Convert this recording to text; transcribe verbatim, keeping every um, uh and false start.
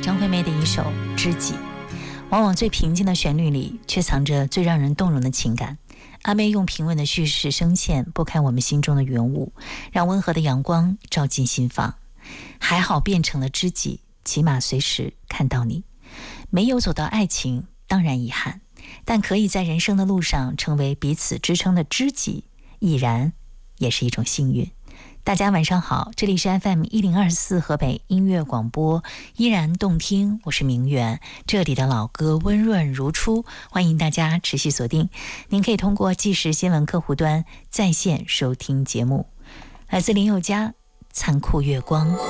张惠妹的一首《知己》。往往最平静的旋律里，却藏着最让人动容的情感。阿妹用平稳的叙事声线拨开我们心中的云雾，让温和的阳光照进心房。还好变成了知己，起码随时看到你。没有走到爱情，当然遗憾，但可以在人生的路上成为彼此支撑的知己，已然也是一种幸运。大家晚上好，这里是 F M 一零二四河北音乐广播，依然动听，我是明媛，这里的老歌温润如初，欢迎大家持续锁定。您可以通过即时新闻客户端在线收听节目。来自林宥嘉《残酷月光》。